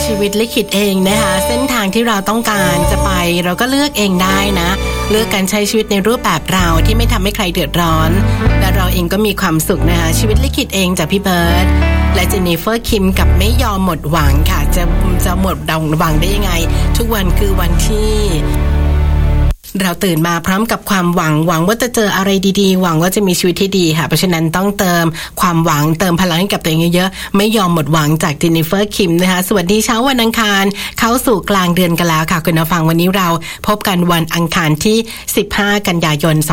ชีวิตลิขิตเองนะคะเส้นทางที่เราต้องการจะไปเราก็เลือกเองได้นะเลือกการใช้ชีวิตในรูปแบบเราที่ไม่ทำให้ใครเดือดร้อนและเราเองก็มีความสุขนะคะชีวิตลิขิตเองจากพี่เบิร์ดและเจนนิเฟอร์คิมกับไม่ยอมหมดหวังค่ะจะหมดหวังได้ยังไงทุกวันคือวันที่เราตื่นมาพร้อมกับความหวังว่าจะเจออะไรดีๆหวังว่าจะมีชีวิตที่ดีค่ะเพราะฉะนั้นต้องเติมความหวังเติมพลังให้กับตัวเองเยอะๆไม่ยอมหมดหวังจากเจนนิเฟอร์คิมนะคะสวัสดีเช้าวันอังคารเข้าสู่กลางเดือนกันแล้วค่ะคุณผู้ฟังวันนี้เราพบกันวันอังคารที่15กันยายน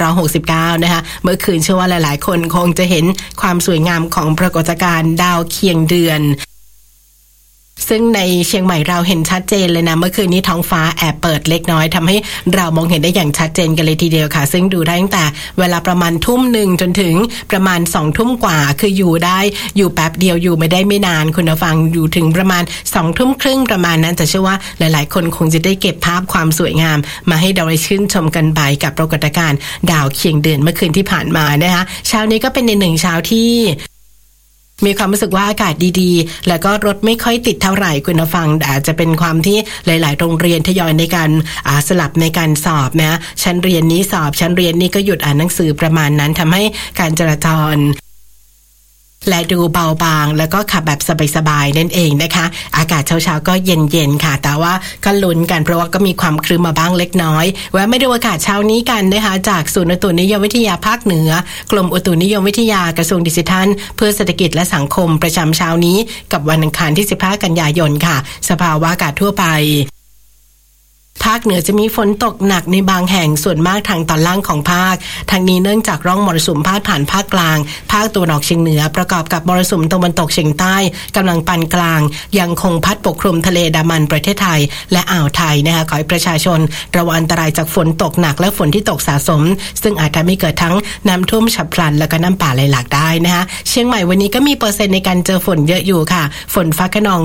2569นะคะเมื่อคืนเชื่อว่าหลายๆคนคงจะเห็นความสวยงามของปรากฏการณ์ดาวเคียงเดือนซึ่งในเชียงใหม่เราเห็นชัดเจนเลยนะเมื่อคืนนี้ท้องฟ้าแอบเปิดเล็กน้อยทำให้เรามองเห็นได้อย่างชัดเจนกันเลยทีเดียวค่ะซึ่งดูได้ตั้งแต่เวลาประมาณ 19:00 จนถึงประมาณ 20:00 กว่าคืออยู่แป๊บเดียวอยู่ไม่ได้ไม่นานคุณผู้ฟังอยู่ถึงประมาณ 20:30 ประมาณนั้นแต่เชื่อว่าหลายๆคนคงจะได้เก็บภาพความสวยงามมาให้เราได้ชื่นชมกันไปกับปรากฏการณ์ดาวเคียงเดือนเมื่อคืนที่ผ่านมานะคะเช้านี้ก็เป็นในหนึ่งเช้าที่มีความรู้สึกว่าอากาศดีๆแล้วก็รถไม่ค่อยติดเท่าไหร่คุณผู้ฟังอาจจะเป็นความที่หลายๆโรงเรียนทยอยในการสลับในการสอบนะชั้นเรียนนี้สอบชั้นเรียนนี้ก็หยุดอ่านหนังสือประมาณนั้นทำให้การจราจรและดูเบาบางแล้วก็ขับแบบสบายๆนั่นเองนะคะอากาศเช้าๆก็เย็นๆค่ะแต่ว่าก็ลุ้นกันเพราะว่าก็มีความครึ้มมาบ้างเล็กน้อยแวะไม่ดูอากาศเช้านี้กันนะคะจากศูนย์อุตุนิยมวิทยาภาคเหนือกรมอุตุนิยมวิทยากระทรวงดิจิทัลเพื่อเศรษฐกิจและสังคมประจำเช้านี้กับวันอังคารที่15กันยายนค่ะสภาวะอากาศทั่วไปภาคเหนือจะมีฝนตกหนักในบางแห่งส่วนมากทางตอนล่างของภาคทางนี้เนื่องจากร่องมรสุมพาดผ่านภาคกลางภาคตะวันออกเฉียงเหนือประกอบกับมรสุมตะวันตกเฉียงใต้กำลังปานกลางยังคงพัดปกคลุมทะเลอันดามันประเทศไทยและอ่าวไทยนะคะขอให้ประชาชนระวังอันตรายจากฝนตกหนักและฝนที่ตกสะสมซึ่งอาจทำให้เกิดทั้งน้ำท่วมฉับพลันและก็น้ำป่าไหลหลากได้นะคะเชียงใหม่วันนี้ก็มีเปอร์เซ็นต์ในการเจอฝนเยอะอยู่ค่ะฝนฟ้าคะนอง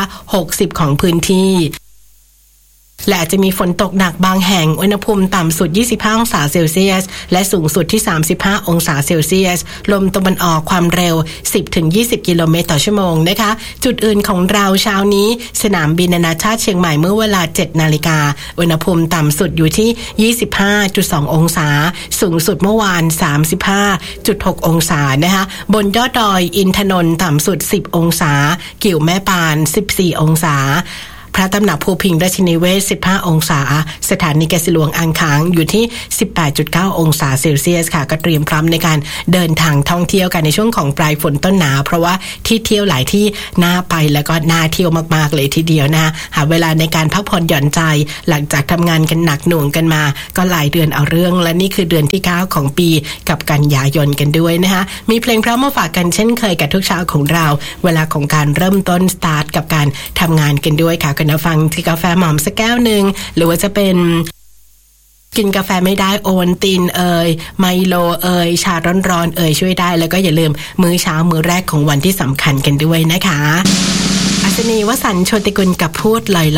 60%ของพื้นที่และอาจจะมีฝนตกหนักบางแห่งอุณหภูมิต่ำสุด25องศาเซลเซียสและสูงสุดที่35องศาเซลเซียสลมตะวันออกความเร็ว 10-20 กิโลเมตรต่อชั่วโมงนะคะจุดอื่นของเราเช้านี้สนามบินนานาชาติเชียงใหม่เมื่อเวลา 7 นาฬิกาอุณหภูมิต่ำสุดอยู่ที่ 25.2 องศาสูงสุดเมื่อวาน 35.6 องศานะคะบนยอดดอยอินทนนท์ต่ำสุด10องศากิ่วแม่ปาน14องศาพระตำหนักภูพิงค์ราชนิเวศ15องศาสถานีแก๊สหลวงอ่างขางอยู่ที่ 18.9 องศาเซลเซียสค่ะก็เตรียมพร้อมในการเดินทางท่องเที่ยวกันในช่วงของปลายฝนต้นหนาวเพราะว่าที่เที่ยวหลายที่น่าไปแล้วก็น่าเที่ยวมากๆเลยทีเดียวนะหาเวลาในการพักผ่อนหย่อนใจหลังจากทำงานกันหนักหน่วงกันมาก็หลายเดือนเอาเรื่องและนี่คือเดือนที่9ของปีกับกันยายนกันด้วยนะคะมีเพลงเพราะมาฝากกันเช่นเคยกับทุกเช้าของเราเวลาของการเริ่มต้นสตาร์ทกับการทำงานกันด้วยค่ะคุณฟังที่กาแฟหม่อมสักแก้วหนึ่งหรือว่าจะเป็นกินกาแฟไม่ได้โอวัลตินไมโลชาร้อนๆช่วยได้แล้วก็อย่าลืมมื้อเช้ามื้อแรกของวันที่สำคัญกันด้วยนะคะอัศนีวสันต์โชติกุลกับพูดลอย